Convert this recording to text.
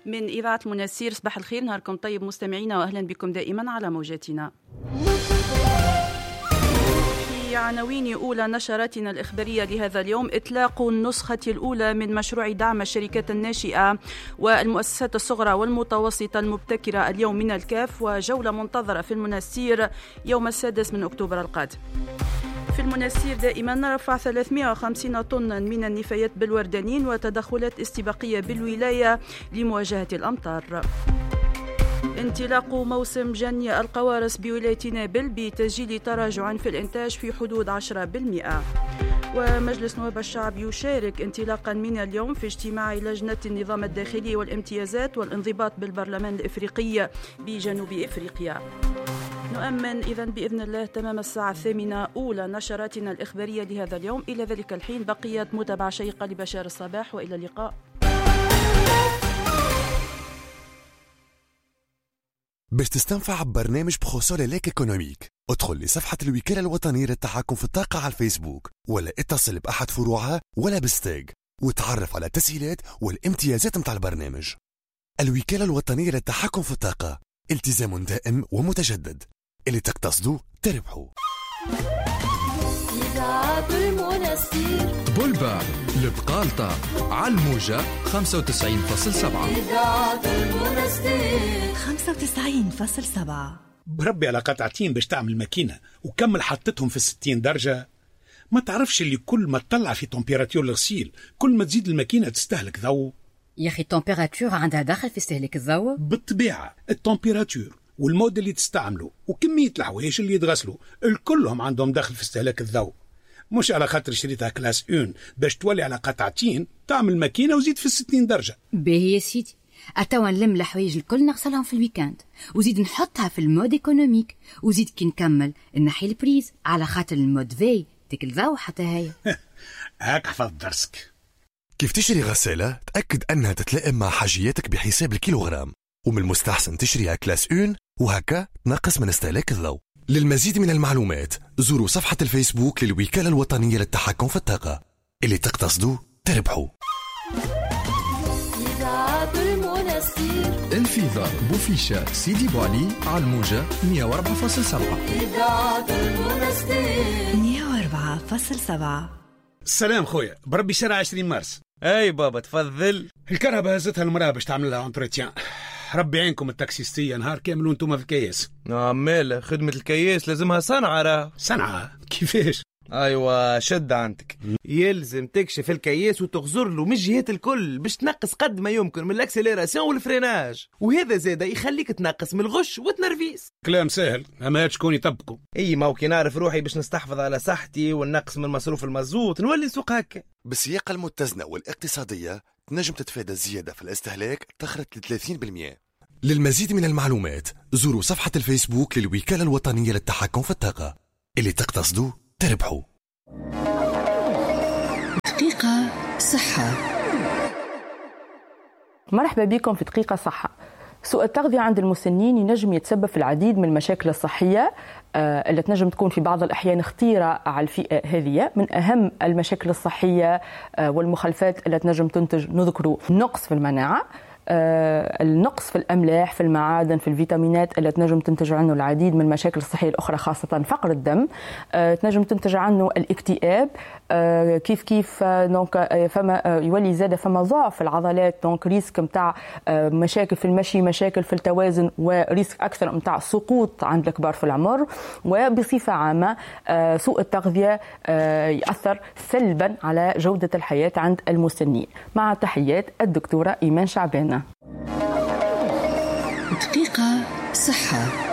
من إذاعة المناسير. صباح الخير، نهاركم طيب مستمعينا، وأهلا بكم دائما على موجاتنا. في عناوين أولى نشراتنا الإخبارية لهذا اليوم: إطلاق النسخة الأولى من مشروع دعم الشركات الناشئة والمؤسسات الصغرى والمتوسطة المبتكرة اليوم من الكاف، وجولة منتظرة في المناسير يوم 6 من أكتوبر القادم. في المناسير دائما رفع 350 طنا من النفايات بالوردانين وتدخلات استباقية بالولاية لمواجهة الأمطار. انطلاق موسم جني القوارص بولاية نابل بتسجيل تراجع في الإنتاج في حدود 10%. ومجلس نواب الشعب يشارك انطلاقا من اليوم في اجتماع لجنة النظام الداخلي والامتيازات والانضباط بالبرلمان الإفريقي بجنوب إفريقيا. نؤمن إذن بإذن الله تمام الساعة 8 أولى نشراتنا الإخبارية لهذا اليوم. إلى ذلك الحين بقيت متابعة شيقة لبشار الصباح، وإلى اللقاء. باش تستنفع ببرنامج بخصوص ليك ايكونوميك، ادخل لصفحة الوكالة الوطنية للتحكم في الطاقة على الفيسبوك، ولا اتصل بأحد فروعها ولا بالستيج، وتعرف على التسهيلات والامتيازات متاع البرنامج. الوكالة الوطنية للتحكم في الطاقة، التزام دائم ومتجدد، اللي تقتصدوا تربحوا. إذاعة المناسير بولبار البقالطة على الموجة 95.7. إذاعة المناسير 95.7. بربي على قطعتين باش تعمل ماكينة وكمل حطتهم في 60 درجة. ما تعرفش اللي كل ما تطلع في تمبيراتور الغسيل كل ما تزيد الماكينة تستهلك ضوء؟ يا أخي التمبيراتور عندها دخل في استهلاك الضوء؟ بالطبيعة التمبيراتور والمود اللي تستعمله وكمية الحوايج اللي يتغسلوا الكلهم عندهم دخل في استهلاك الضوء. مش على خاطر شريتها كلاس 1 باش تولي على قطعتين تعمل ماكينة وزيد في 60 درجة. باهي يا سيدي، أتوا نلم الحوايج الكل نغسلهم في الويكاند، وزيد نحطها في المود ايكونوميك، وزيد كي نكمل نحي البريز على خاطر المود في تاكل ضوء حتى هي. هاك حفظ درسك. كيف تشتري غسالة تأكد أنها تتلائم مع حاجياتك بحساب الكيلوغرام، ومن المستحسن تشتريها كلاس 1 وهكا تنقص من استهلاك الضوء. للمزيد من المعلومات زوروا صفحة الفيسبوك للوكالة الوطنية للتحكم في الطاقة، اللي تقتصدوا تربحوا. إذاعة المناسير الفيضة بوفيشة سيدي بوالي على الموجة 104.7. إذاعة المناسير 104.7. السلام خويا، بربي شارع 20 مارس. اي بابا تفضل. الكهرباء هزتها المرأة باش تعمل لها انتروتيان. ربي عينكم التاكسيستية نهار كامل وانتم في الكياس. ماله خدمة الكياس لازمها صنعة راه. صنعة كيفاش؟ ايوه شد عندك، يلزم تكشف الكياس وتغزر له من الجهات الكل باش تنقص قد ما يمكن من الاكسليراسيون والفريناج، وهذا زاده يخليك تنقص من الغش والتنرفيس. كلام سهل، اما شكون يطبقوا؟ اي ما كي نعرف روحي باش نستحفظ على صحتي وننقص من مصروف المازوت نولي سوق هكا. بالسياقة المتزنة والاقتصادية تنجم تتفادى الزيادة في الاستهلاك تخرج ل 30%. للمزيد من المعلومات زوروا صفحة الفيسبوك للوكالة الوطنية للتحكم في الطاقة، اللي تقتصدوا تربحوا. دقيقة صحة. مرحبا بكم في دقيقة صحة. سوء التغذية عند المسنين ينجم يتسبب في العديد من المشاكل الصحية التي تنجم تكون في بعض الأحيان خطيرة على الفئة هذه. من أهم المشاكل الصحية والمخالفات التي تنجم تنتج نذكر نقص في المناعة، النقص في الأملاح، في المعادن، في الفيتامينات التي تنجم تنتج عنه العديد من المشاكل الصحية الأخرى خاصة فقر الدم. تنجم تنتج عنه الاكتئاب. كيف دونك فما يولي زاد فما ضعف العضلات، دونك ريسك متاع مشاكل في المشي، مشاكل في التوازن، وريسك أكثر متاع السقوط عند الكبار في العمر. وبصفة عامة سوء التغذية يأثر سلبا على جودة الحياة عند المسنين. مع تحيات الدكتورة إيمان شعبانة. دقيقة صحة.